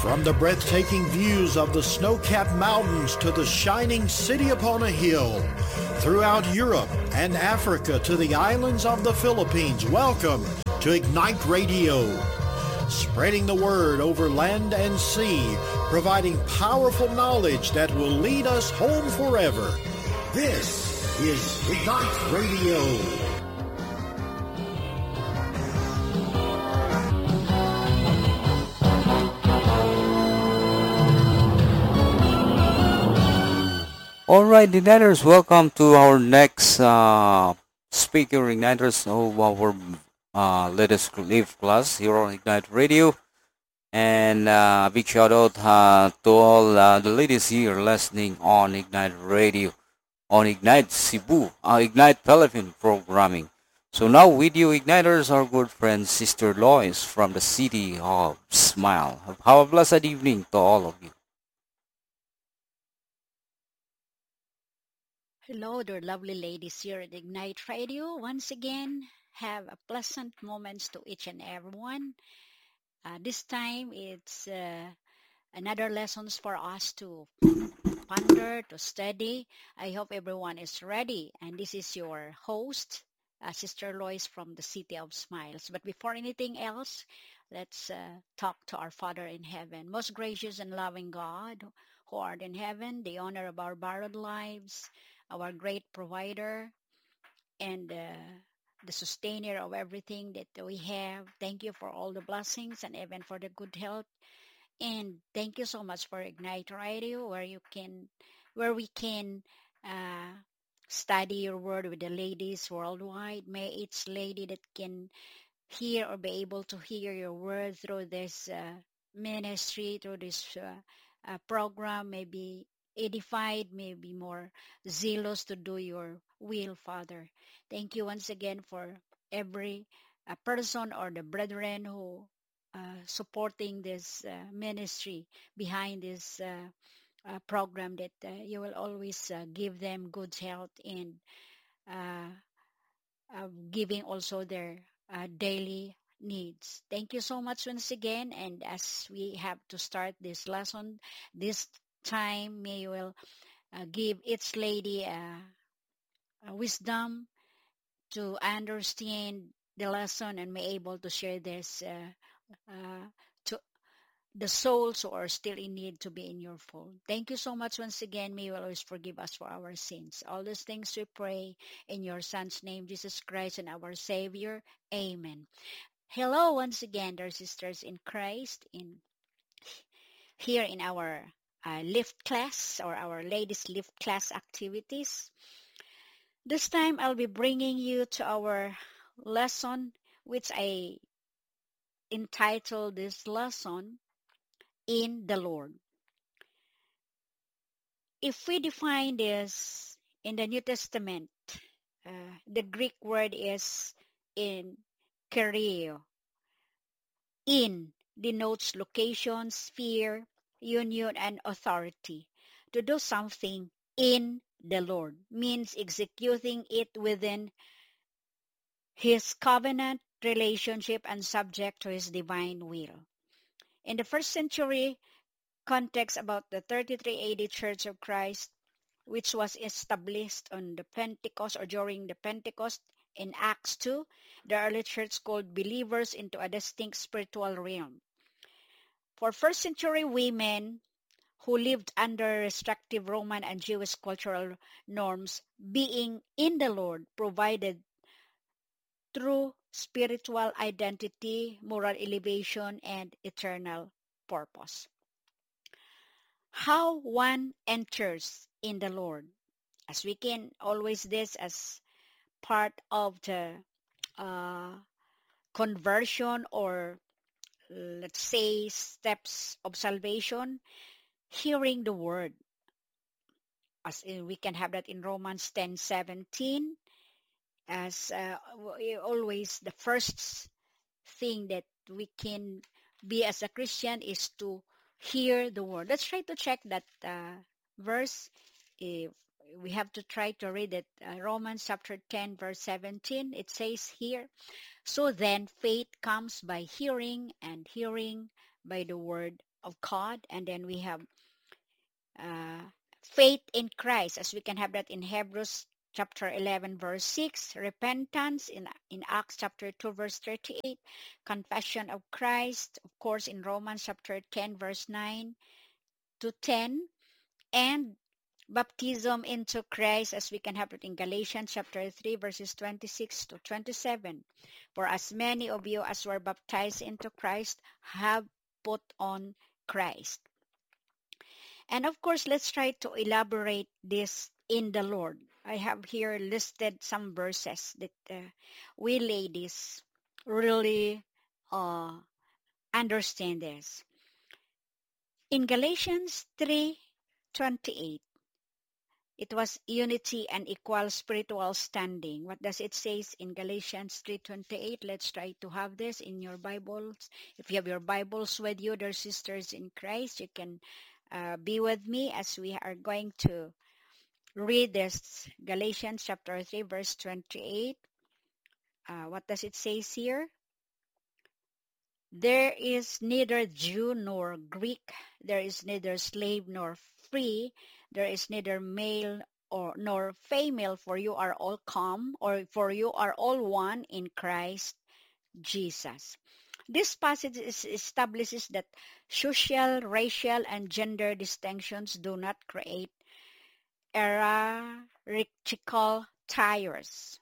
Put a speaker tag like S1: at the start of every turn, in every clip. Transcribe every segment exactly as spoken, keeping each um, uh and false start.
S1: From the breathtaking views of the snow-capped mountains to the shining city upon a hill, throughout Europe and Africa to the islands of the Philippines, welcome to Ignite Radio. Spreading the word over land and sea, providing powerful knowledge that will lead us home forever. This is Ignite Radio.
S2: All right, Igniters, welcome to our next uh, speaker, Igniters, of our uh, latest live class here on Ignite Radio. And uh, big shout out uh, to all uh, the ladies here listening on Ignite Radio, on Ignite Cebu, uh, Ignite Philippine programming. So now with you, Igniters, our good friend, Sister Lois from the City of Smile. Have a blessed evening to all of you.
S3: Hello, dear lovely ladies here at Ignite Radio. Once again, have a pleasant moments to each and everyone. Uh, this time, it's uh, another lessons for us to ponder, to study. I hope everyone is ready. And this is your host, uh, Sister Lois from the City of Smiles. But before anything else, let's uh, talk to our Father in heaven. Most gracious and loving God, who art in heaven, the honor of our borrowed lives, our great provider, and uh, the sustainer of everything that we have. Thank you for all the blessings and even for the good health. And thank you so much for Ignite Radio, where you can, where we can uh, study your word with the ladies worldwide. May each lady that can hear or be able to hear your word through this uh, ministry, through this uh, uh, program, may be edified, may be more zealous to do your will, Father. Thank you once again for every uh, person or the brethren who uh, supporting this uh, ministry behind this uh, uh, program, that uh, you will always uh, give them good health and uh, uh, giving also their uh, daily needs. Thank you so much once again. And as we have to start this lesson, this time, may you will uh, give each lady uh, a wisdom to understand the lesson and may able to share this uh, uh, to the souls who are still in need to be in your fold. Thank you so much once again. May you always forgive us for our sins. All these things we pray in your Son's name, Jesus Christ, and our Savior. Amen. Hello once again, dear sisters in Christ, in here in our uh, lift class or our ladies lift class activities. This time I'll be bringing you to our lesson, which I entitled this lesson, In the Lord. If we define this in the New Testament, uh, the Greek word is in kario. In denotes location, sphere, union, and authority. To do something in the Lord means executing it within His covenant relationship and subject to His divine will. In the first century context about the thirty-three A D Church of Christ, which was established on the Pentecost or during the Pentecost in Acts two, the early church called believers into a distinct spiritual realm. For first century women who lived under restrictive Roman and Jewish cultural norms, being in the Lord provided true spiritual identity, moral elevation, and eternal purpose. How one enters in the Lord, as we can always this as part of the uh, conversion, or let's say steps of salvation, hearing the word, as in, we can have that in Romans ten seventeen, as uh, always the first thing that we can be as a Christian is to hear the word. Let's try to check that uh, verse. If we have to try to read it, uh, Romans chapter ten verse seventeen, it says here, so then faith comes by hearing, and hearing by the word of God, and then we have uh, faith in Christ, as we can have that in Hebrews chapter eleven verse six, repentance in in Acts chapter two verse thirty-eight, confession of Christ, of course, in Romans chapter ten verse nine to ten, and baptism into Christ, as we can have it in Galatians chapter three verses twenty-six to twenty-seven. For as many of you as were baptized into Christ have put on Christ. And of course, let's try to elaborate this in the Lord. I have here listed some verses that uh, we ladies really uh, understand this. In Galatians three twenty-eight, it was unity and equal spiritual standing. What does it say in Galatians three twenty-eight? Let's try to have this in your Bibles. If you have your Bibles with you, dear sisters in Christ, you can uh, be with me as we are going to read this. Galatians chapter three verse twenty-eight. Uh, what does it say here? There is neither Jew nor Greek. There is neither slave nor free. There is neither male or nor female, for you are all come, or for you are all one in Christ Jesus. This passage is, establishes that social, racial, and gender distinctions do not create hierarchical tiers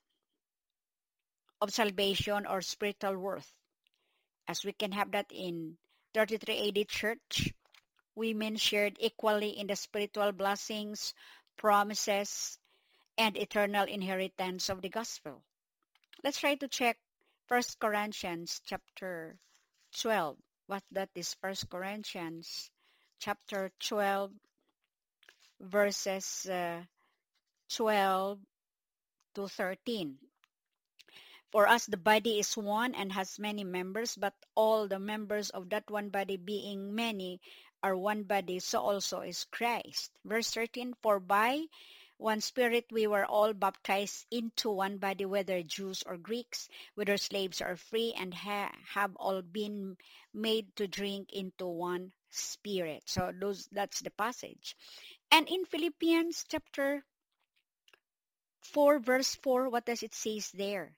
S3: of salvation or spiritual worth. As we can have that in thirty-three A D church, women shared equally in the spiritual blessings, promises, and eternal inheritance of the gospel. Let's try to check First Corinthians chapter twelve. What that is First Corinthians chapter twelve, verses uh, twelve to thirteen. For us the body is one and has many members, but all the members of that one body, being many, are one body, so also is Christ. Verse thirteen, for by one Spirit we were all baptized into one body, whether Jews or Greeks, whether slaves or free, and ha- have all been made to drink into one Spirit. So those that's the passage. And in Philippians chapter four, verse four, what does it say there?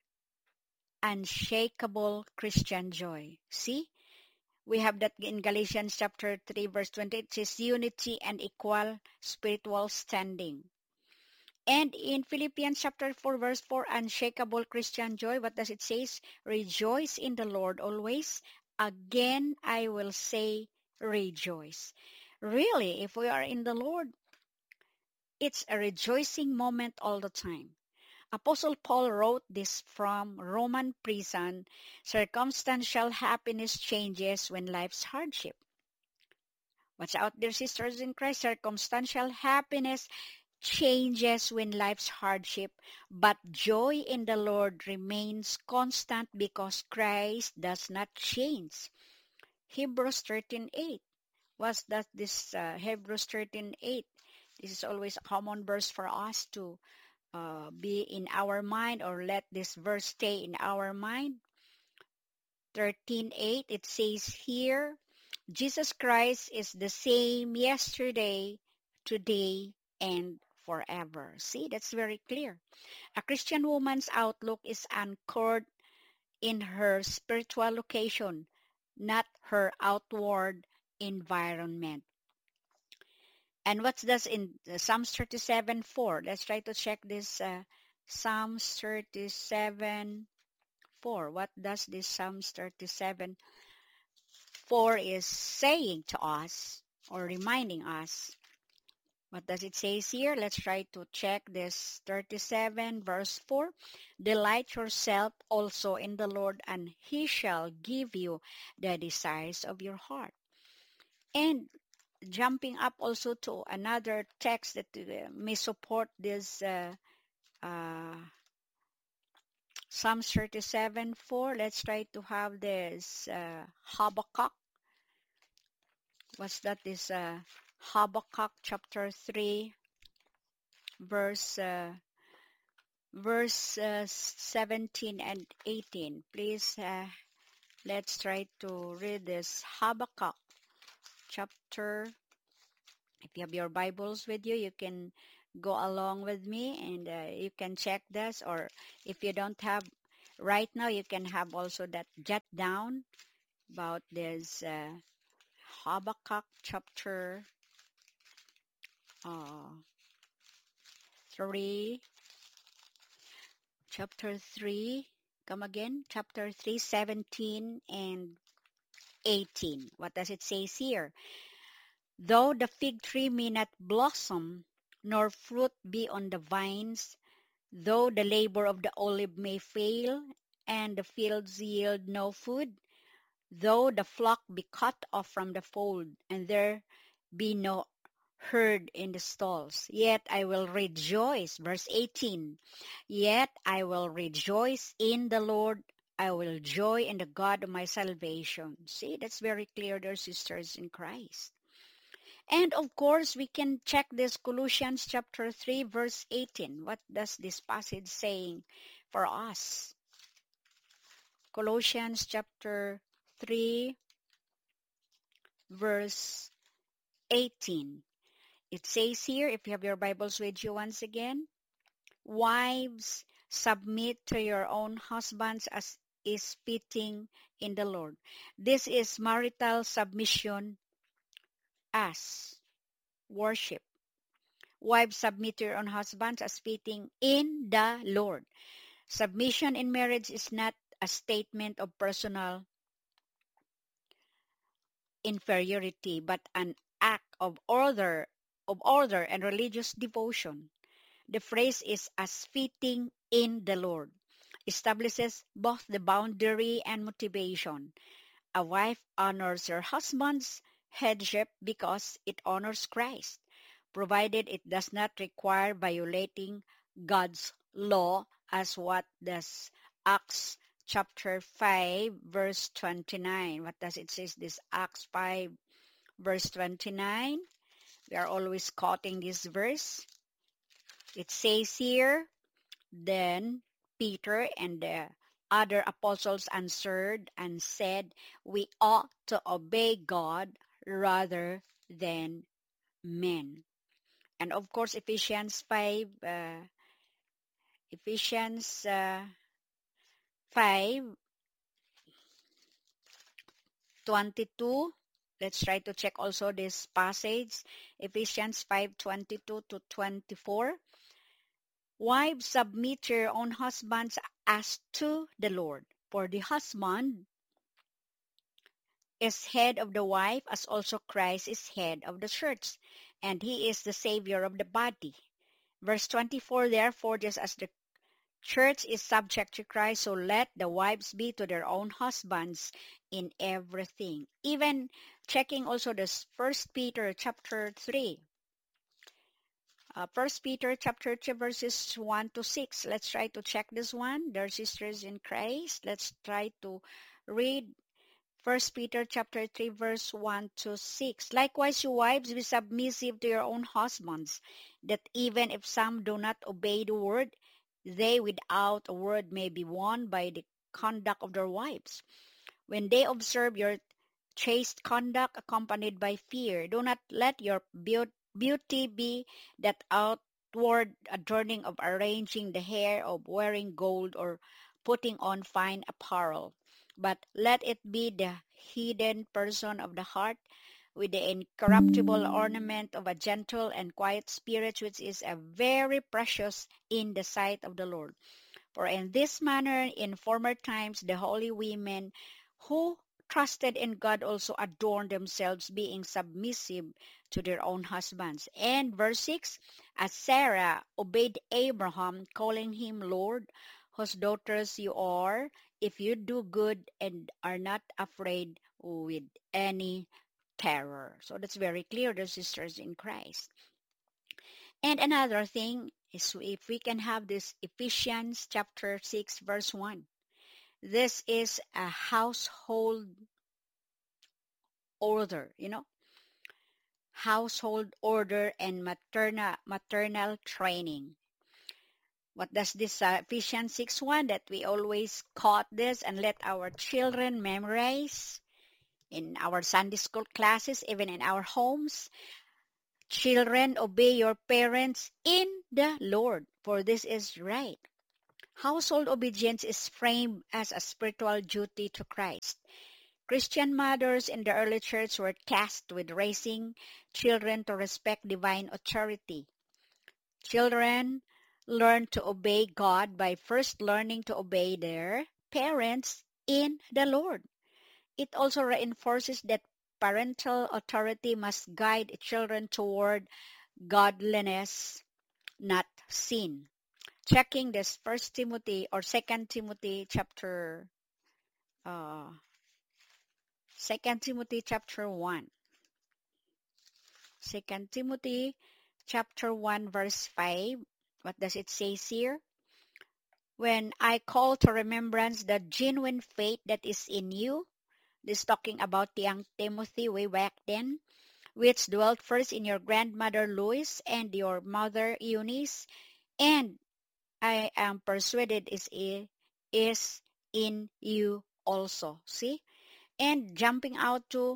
S3: Unshakable Christian joy. See, we have that in Galatians chapter three verse twenty. It says unity and equal spiritual standing. And in Philippians chapter four verse four, unshakable Christian joy. What does it say? Rejoice in the Lord always. Again I will say rejoice. Really, if we are in the Lord, it's a rejoicing moment all the time. Apostle Paul wrote this from Roman prison. Circumstantial happiness changes when life's hardship. Watch out, dear sisters in Christ. Circumstantial happiness changes when life's hardship, but joy in the Lord remains constant because Christ does not change. Hebrews thirteen eight. What's that? This uh, Hebrews thirteen eight. This is always a common verse for us to Uh, be in our mind, or let this verse stay in our mind. thirteen eight, it says here, Jesus Christ is the same yesterday, today, and forever. See, that's very clear. A Christian woman's outlook is anchored in her spiritual location, not her outward environment. And what's this in uh, Psalms thirty-seven four? Let's try to check this uh, Psalms thirty-seven four. What does this Psalms thirty-seven four is saying to us or reminding us? What does it say here? Let's try to check this thirty-seven verse four. Delight yourself also in the Lord, and he shall give you the desires of your heart. And jumping up also to another text that uh, may support this uh, uh, Psalms thirty-seven four. Let's try to have this uh, Habakkuk. What's that? This uh, Habakkuk chapter three, verse uh, verse uh, seventeen and eighteen. Please, uh, let's try to read this Habakkuk chapter. If you have your Bibles with you, you can go along with me and uh, you can check this. Or if you don't have right now, you can have also that jot down about this uh, Habakkuk chapter uh, three. Chapter three. Come again. Chapter three, seventeen and eighteen. What does it say here? Though the fig tree may not blossom, nor fruit be on the vines, though the labor of the olive may fail, and the fields yield no food, though the flock be cut off from the fold, and there be no herd in the stalls, yet I will rejoice. Verse eighteen, yet I will rejoice in the Lord. I will joy in the God of my salvation. See, that's very clear there, sisters in Christ. And of course, we can check this Colossians chapter three, verse eighteen. What does this passage saying for us? Colossians chapter three, verse eighteen. It says here, if you have your Bibles with you once again, wives, submit to your own husbands as is fitting in the Lord. This is marital submission as worship. Wives, submit to your own husbands as fitting in the Lord. Submission in marriage is not a statement of personal inferiority, but an act of order, of order and religious devotion. The phrase is as fitting in the Lord, establishes both the boundary and motivation. A wife honors her husband's headship because it honors Christ, provided it does not require violating God's law, as what does Acts chapter five, verse twenty-nine. What does it say? This Acts five, verse twenty-nine. We are always quoting this verse. It says here, then Peter and the other apostles answered and said, we ought to obey God rather than men. And of course, Ephesians five, uh, Ephesians uh, five, twenty-two. Let's try to check also this passage. Ephesians five, twenty-two to twenty-four. Wives, submit to your own husbands as to the Lord. For the husband is head of the wife, as also Christ is head of the church, and he is the Savior of the body. Verse twenty-four, therefore, just as the church is subject to Christ, so let the wives be to their own husbands in everything. Even checking also this First Peter chapter three. Uh, First Peter chapter two, verses one to six. Let's try to check this one. Dear sisters in Christ, let's try to read First Peter chapter three, verse one to six. Likewise, you wives, be submissive to your own husbands, that even if some do not obey the word, they without a word may be won by the conduct of their wives. When they observe your chaste conduct accompanied by fear, do not let your beauty be that outward adorning of arranging the hair, of wearing gold, or putting on fine apparel, but let it be the hidden person of the heart, with the incorruptible ornament of a gentle and quiet spirit, which is a very precious in the sight of the Lord. For in this manner, in former times, the holy women who trusted in God also adorned themselves, being submissive to their own husbands. And verse six, as Sarah obeyed Abraham, calling him Lord, whose daughters you are, if you do good and are not afraid with any terror. So that's very clear, the sisters in Christ. And another thing is, if we can have this Ephesians chapter six, verse one. This is a household order, you know, household order and maternal maternal training. What does this uh, Ephesians six one, that we always quote this and let our children memorize? in our Sunday school classes, even in our homes. Children, obey your parents in the Lord, for this is right. Household obedience is framed as a spiritual duty to Christ. Christian mothers in the early church were tasked with raising children to respect divine authority. Children learn to obey God by first learning to obey their parents in the Lord. It also reinforces that parental authority must guide children toward godliness, not sin. Checking this First Timothy or Second Timothy chapter, uh, Second Timothy chapter one. Second Timothy chapter one verse five. What does it say here? When I call to remembrance the genuine faith that is in you, this talking about young Timothy way back then, which dwelt first in your grandmother Lois and your mother Eunice, and I am persuaded is is in you also. See? And jumping out to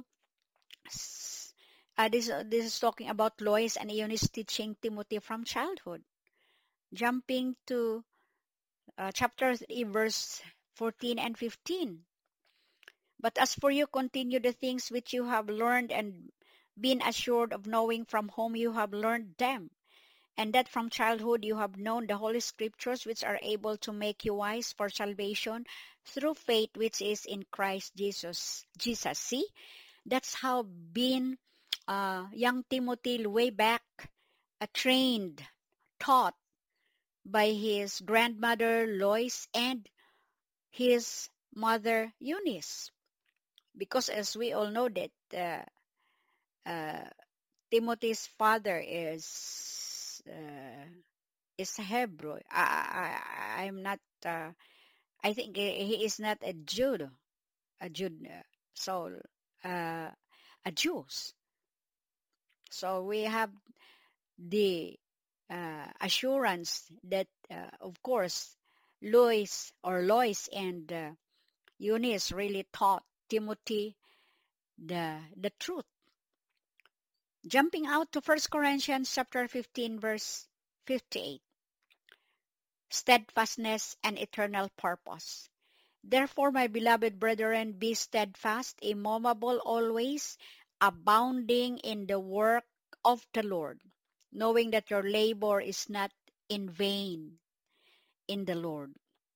S3: uh, this, this is talking about Lois and Eunice teaching Timothy from childhood. Jumping to uh, chapter three, verse fourteen and fifteen. But as for you, continue the things which you have learned and been assured of knowing from whom you have learned them, and that from childhood you have known the Holy Scriptures, which are able to make you wise for salvation through faith which is in Christ Jesus. Jesus, see? That's how being uh, young Timothy way back uh, trained, taught by his grandmother Lois and his mother Eunice. Because as we all know that uh, uh, Timothy's father is uh, is Hebrew. I, I I'm not. Uh, I think he is not a Jew, a Jew. So uh, a Jews. So we have the uh, assurance that, uh, of course, Lois or Lois and uh, Eunice really taught Timothy the the truth. Jumping out to First Corinthians chapter fifteen, verse fifty-eight. Steadfastness and eternal purpose. Therefore, my beloved brethren, be steadfast, immovable always, abounding in the work of the Lord, knowing that your labor is not in vain in the Lord.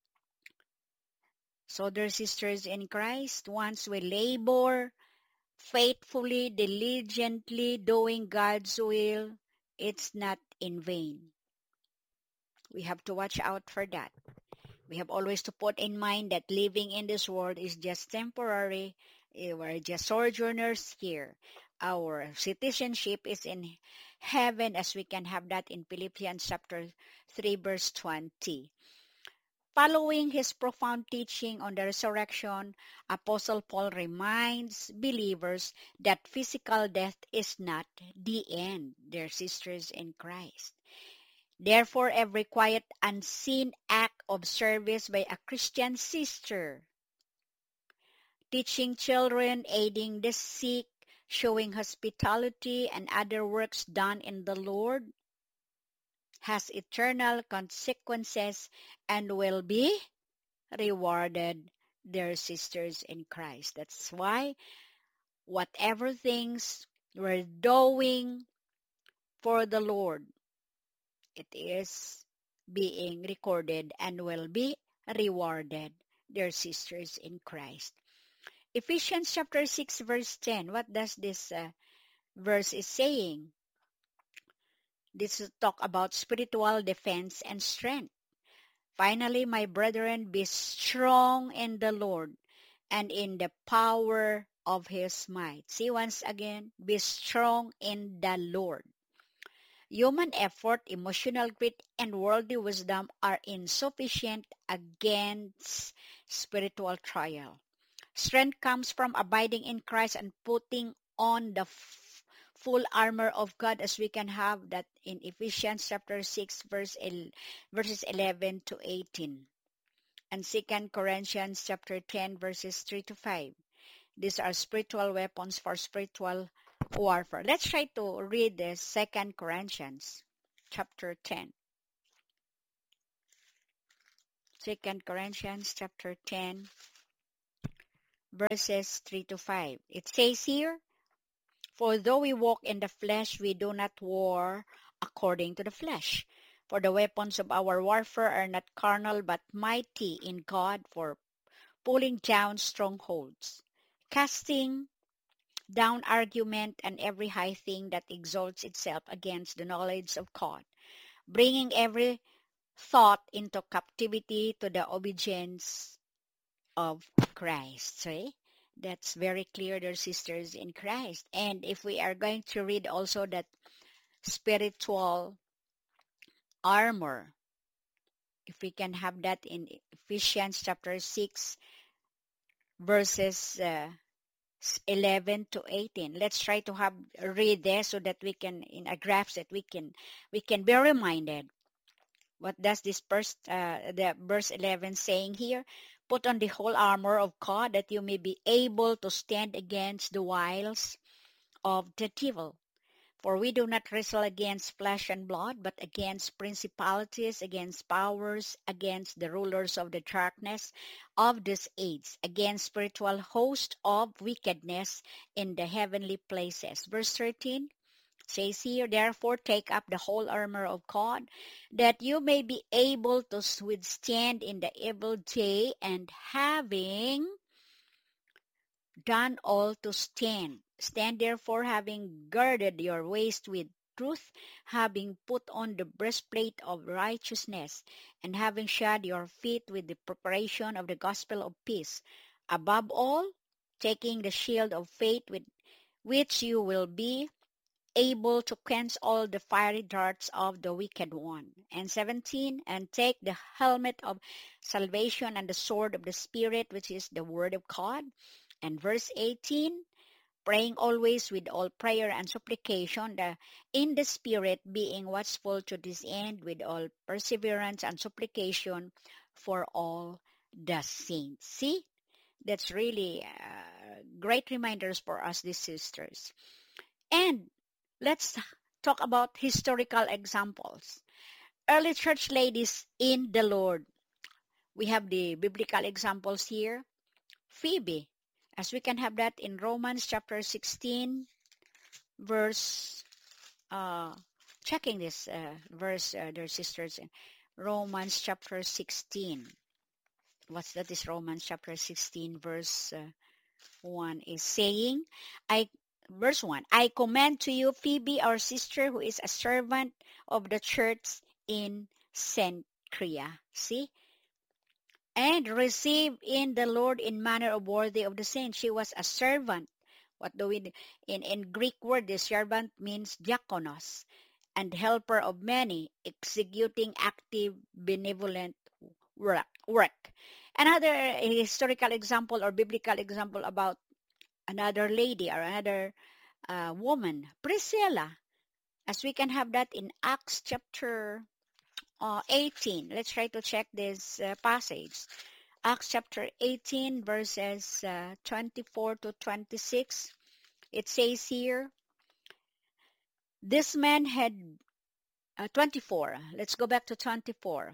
S3: So, dear sisters in Christ, once we labor faithfully, diligently, doing God's will, it's not in vain. We have to watch out for that. We have always to put in mind that living in this world is just temporary. We're just sojourners here. Our citizenship is in heaven, as we can have that in Philippians chapter three, verse twenty. Following his profound teaching on the resurrection, Apostle Paul reminds believers that physical death is not the end, dear sisters in Christ. Therefore, every quiet, unseen act of service by a Christian sister, teaching children, aiding the sick, showing hospitality, and other works done in the Lord, has eternal consequences and will be rewarded, their sisters in Christ. That's why whatever things we're doing for the Lord, it is being recorded and will be rewarded, their sisters in Christ. Ephesians chapter six, verse ten. What does this uh, verse is saying? This is talk about spiritual defense and strength. Finally, my brethren, be strong in the Lord and in the power of his might. See, once again, be strong in the Lord. Human effort, emotional grit, and worldly wisdom are insufficient against spiritual trial. Strength comes from abiding in Christ and putting on the f- full armor of God, as we can have that in Ephesians chapter six, verse el- verses eleven to eighteen. And Second Corinthians chapter ten, verses three to five. These are spiritual weapons for spiritual warfare. Let's try to read the Second Corinthians chapter ten. Second Corinthians chapter ten, verses three to five. It says here, "For though we walk in the flesh, we do not war according to the flesh. For the weapons of our warfare are not carnal, but mighty in God for pulling down strongholds, casting down argument and every high thing that exalts itself against the knowledge of God, bringing every thought into captivity to the obedience of Christ." See? That's very clear, dear sisters in Christ. And if we are going to read also that spiritual armor, if we can have that in Ephesians chapter six, verses uh, eleven to eighteen. Let's try to have read there so that we can, in a graph, that we can we can be reminded. What does this verse, uh, the verse eleven saying here? "Put on the whole armor of God, that you may be able to stand against the wiles of the devil. For we do not wrestle against flesh and blood, but against principalities, against powers, against the rulers of the darkness of this age, against spiritual hosts of wickedness in the heavenly places." Verse thirteen says here, "Therefore take up the whole armor of God, that you may be able to withstand in the evil day, and having done all to stand. Stand therefore, having girded your waist with truth, having put on the breastplate of righteousness, and having shod your feet with the preparation of the gospel of peace. Above all, taking the shield of faith, with which you will be able to quench all the fiery darts of the wicked one." And seventeen, "And take the helmet of salvation and the sword of the Spirit, which is the word of God." And verse eighteen, "Praying always with all prayer and supplication the, in the Spirit, being watchful to this end with all perseverance and supplication for all the saints." See, that's really uh, great reminders for us, these sisters. And let's talk about historical examples. Early church ladies in the Lord. We have the biblical examples here. Phoebe, as we can have that in Romans chapter sixteen, verse, uh, checking this uh, verse, uh, dear sisters, in Romans chapter sixteen. What's that is Romans chapter sixteen, verse uh, one is saying, I Verse one, "I commend to you Phoebe, our sister, who is a servant of the church in Cenchrea." See? "And receive in the Lord in manner of worthy of the saints." She was a servant. What do we, in, in Greek word, the servant means diakonos, and helper of many, executing active, benevolent work. work. Another historical example or biblical example about another lady or another uh, woman, Priscilla, as we can have that in Acts chapter uh, eighteen. Let's try to check this uh, passage. Acts chapter eighteen, verses uh, twenty-four to twenty-six. It says here, this man had uh, twenty-four. Let's go back to twenty-four.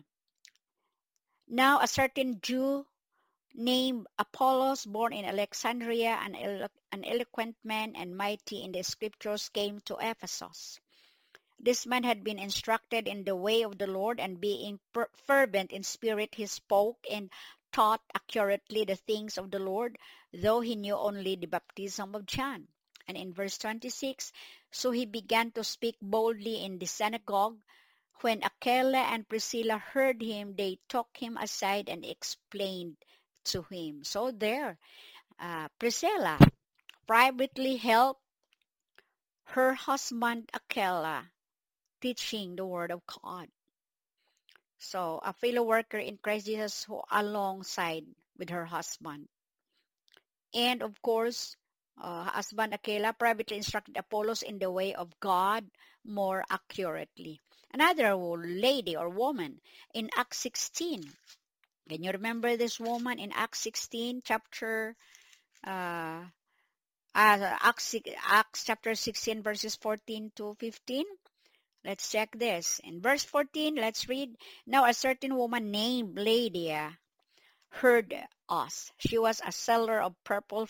S3: "Now a certain Jew named Apollos, born in Alexandria, an, elo- an eloquent man and mighty in the scriptures, came to Ephesus. This man had been instructed in the way of the Lord, and being per- fervent in spirit, he spoke and taught accurately the things of the Lord, though he knew only the baptism of John." And in verse twenty-six, "So he began to speak boldly in the synagogue. When Aquila and Priscilla heard him, they took him aside and explained to him." So there, uh, Priscilla privately helped her husband Aquila teaching the word of God. So a fellow worker in Christ Jesus who alongside with her husband. And of course, uh, husband Aquila privately instructed Apollos in the way of God more accurately. Another lady or woman in Acts sixteen. Can you remember this woman in Acts sixteen, chapter uh, Uh, Acts, Acts chapter sixteen, verses fourteen to fifteen. Let's check this. In verse fourteen, let's read. Now a certain woman named Lydia heard us. She was a seller of purple